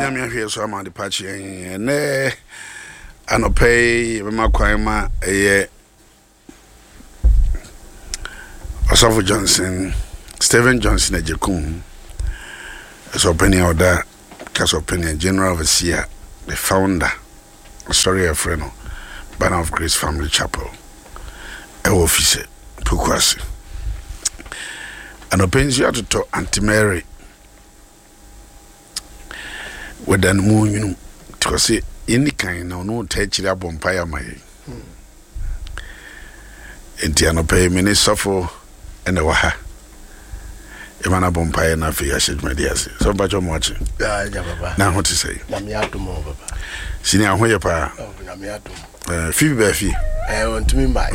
nyame ahwe so ama de pachi ne anopay mama kwama Osofo Johnson, Stephen Johnson Ejekum, as opinion of that, cast opinion, General Overseer, the founder, sorry, a friend, Banner of Grace Family Chapel, a officer, Pukwasi. And opinions you have to talk Auntie Mary with an moon, to say any kind of no touch it up on Paya May. Intiano pay many suffer. And the waha. Emana Bompire na fi yashid medias. So much I'm watching. Yeah, Baba. Now what to say? Namiatum, Baba. Senior Hoya Pa. Oh, Namiatum. Fee Beffy. Want to me, my.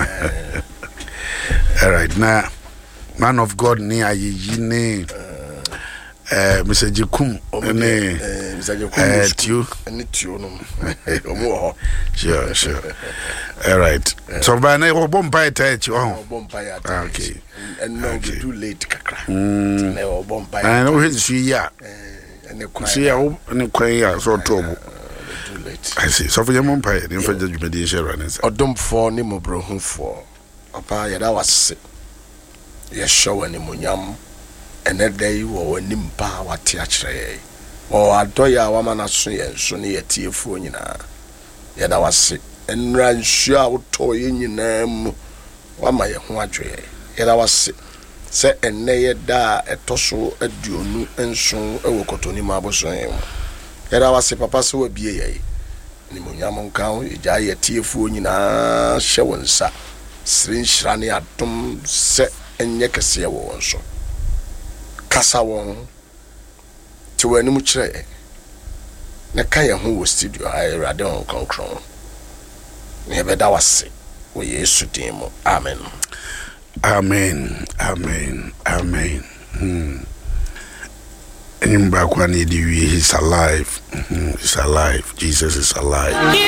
All right, now, man of God, near ye name. Mr. Jekum, Sure. All right. So by now, Bompire touch you on. Okay. And no, too late. I know his ya. And the see, I so trouble. I see. So for your Bompire, the infant mediation runners. Or don't for Nemo Brohun for. Papa, that was sick. Yes, show any munyam. And that day, or Nimpa, what teacher, or I do ya woman as soon as tea phone. Yet I was sick, and ran sure toy in your name. One my watcher, yet I was sick. Set and nay da a tosso a dune and soon a wokotoni marble so. Yet I was a papa so a BA. Nimunyamon count, a jay a tea phone in a show sa. Srin shrani atom set and yakasia won so. Kasa won to any much na kaya who was studio I rather on concron. Never that was sick. We yesu demo. Amen. And back when he's alive. He's alive. Jesus is alive.